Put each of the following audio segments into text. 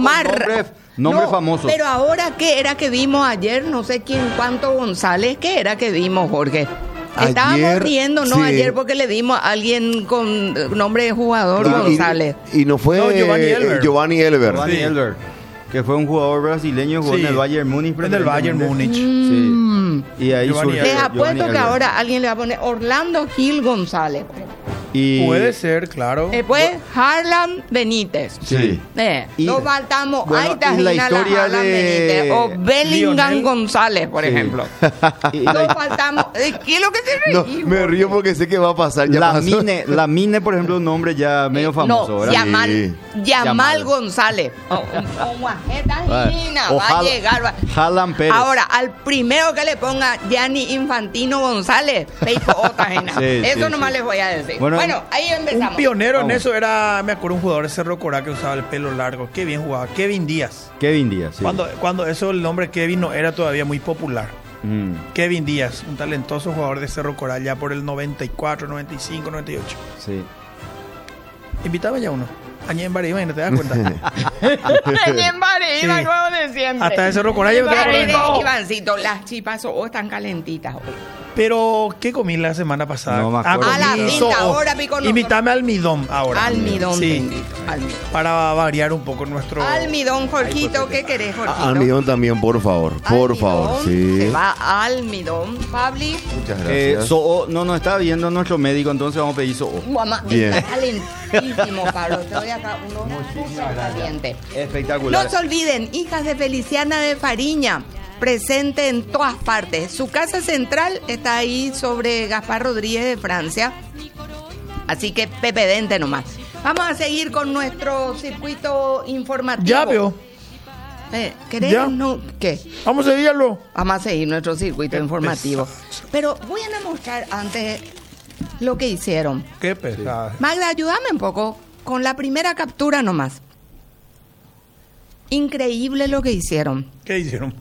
más nombre famoso. Pero ahora, ¿qué era que vimos ayer? No sé cuánto González, ¿qué era que vimos, Jorge? Estábamos riendo, ¿no? Sí. Ayer porque le dimos a alguien con nombre de jugador González. Y no fue Giovanni Elber. Giovanni Elber, que fue un jugador brasileño, jugó en el Bayern Múnich. En el Bayern Múnich. Sí. Y ahí les apuesto que ahora alguien le va a poner Orlando Gil González. Y puede ser, claro. Después Harlan Benítez. Sí. Nos faltamos. Bueno, ahí está la historia Harlan de Benítez. O Bellingham Lionel González, por ejemplo. Nos faltamos. ¿Qué es lo que se No, ríe? me río porque sé que va a pasar. La Mine, por ejemplo, un nombre ya medio famoso. No, Yamal González. O va a llegar. Harlan Pérez. Ahora, al primero que le ponga Gianni Infantino González, eso nomás les voy a decir. Bueno, ahí empezamos. Un pionero en eso era, me acuerdo, un jugador de Cerro Corá que usaba el pelo largo. Qué bien jugaba. Kevin Díaz. Sí. Cuando eso, el nombre Kevin no era todavía muy popular. Kevin Díaz, un talentoso jugador de Cerro Corá ya por el 94, 95, 98. Sí. Invítame ya uno. Añé en Barima y no te das cuenta. Añé en Barima, nuevo de siempre. Hasta de Cerro Corá. Ivancito, las chipas están calentitas hoy. Pero, ¿qué comí la semana pasada? No me acuerdo. A la tinta, ahora pico. Invítame al almidón ahora. Almidón, sí. Almidón. Para variar un poco nuestro... Almidón, Jorgito, ¿qué querés, Jorgito? Almidón también, por favor. Por favor, sí. Se va almidón, Pabli. Muchas gracias. No está viendo nuestro médico, entonces vamos a pedir Soho. Bien. Está calentísimo, Pablo. Te doy acá uno caliente. Espectacular. No se olviden, Hijas de Feliciana de Fariña. Presente en todas partes. Su casa central está ahí sobre Gaspar Rodríguez de Francia. Así que Pepe Dente nomás. Vamos a seguir con nuestro circuito informativo. Ya veo. ¿Querés? ¿Ya? No, ¿qué? Vamos a seguirlo. Vamos a seguir nuestro circuito informativo. Pero voy a mostrar antes lo que hicieron. Qué pesada. Magda, ayúdame un poco con la primera captura nomás. Increíble lo que hicieron. ¿Qué hicieron?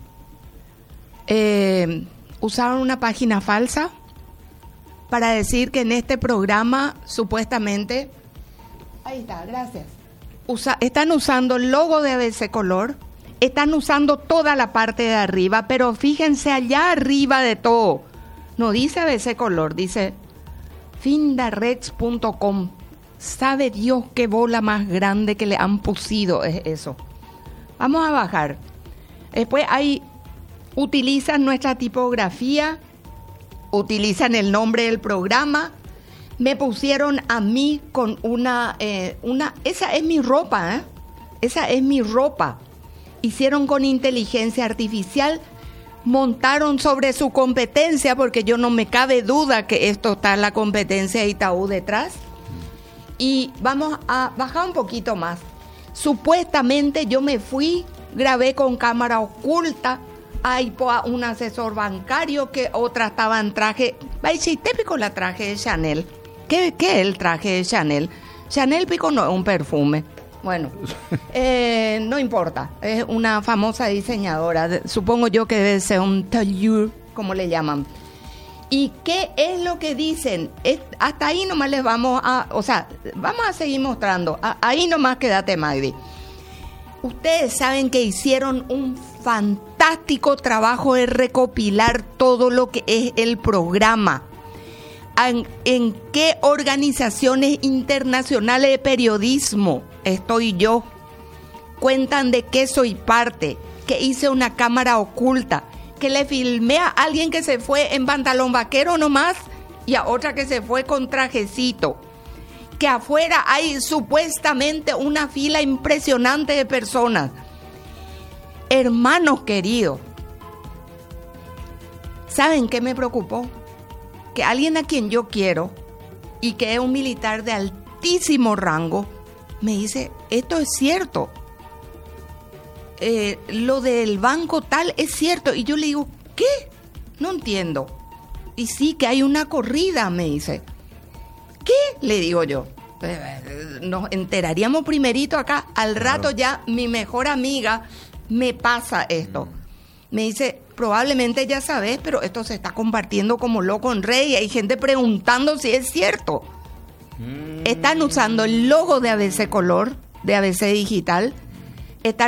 Usaron una página falsa para decir que en este programa supuestamente... Ahí está, gracias. Están usando el logo de ABC Color, están usando toda la parte de arriba, pero fíjense allá arriba de todo. No dice ABC Color, dice findarex.com. Sabe Dios qué bola más grande que le han pusido es eso. Vamos a bajar. Después utilizan nuestra tipografía, utilizan el nombre del programa. Me pusieron a mí con esa es mi ropa, ¿eh? Esa es mi ropa. Hicieron con inteligencia artificial, montaron sobre su competencia, porque yo no me cabe duda que esto está en la competencia de Itaú detrás. Y vamos a bajar un poquito más. Supuestamente yo me fui, grabé con cámara oculta. Hay un asesor bancario que otra estaba en traje. Sí, típico la traje de Chanel. ¿Qué es el traje de Chanel? Chanel pico no es un perfume. Bueno, no importa. Es una famosa diseñadora. Supongo yo que debe ser un tailleur, como le llaman. ¿Y qué es lo que dicen? Hasta ahí nomás les vamos a... O sea, vamos a seguir mostrando. Ahí nomás quédate, Magdi. Ustedes saben que hicieron un fantástico trabajo de recopilar todo lo que es el programa. ¿En qué organizaciones internacionales de periodismo estoy yo? Cuentan de qué soy parte, que hice una cámara oculta, que le filmé a alguien que se fue en pantalón vaquero nomás y a otra que se fue con trajecito. Que afuera hay supuestamente una fila impresionante de personas. Hermanos queridos, ¿saben qué me preocupó? Que alguien a quien yo quiero y que es un militar de altísimo rango me dice, esto es cierto. Lo del banco tal es cierto. Y yo le digo, ¿qué? No entiendo. Y sí, que hay una corrida, me dice. ¿Qué? Le digo yo. Nos enteraríamos primerito acá. Al rato ya mi mejor amiga me pasa esto. Me dice, probablemente ya sabes, pero esto se está compartiendo como loco en redes y hay gente preguntando si es cierto. Están usando el logo de ABC Color, de ABC Digital. Están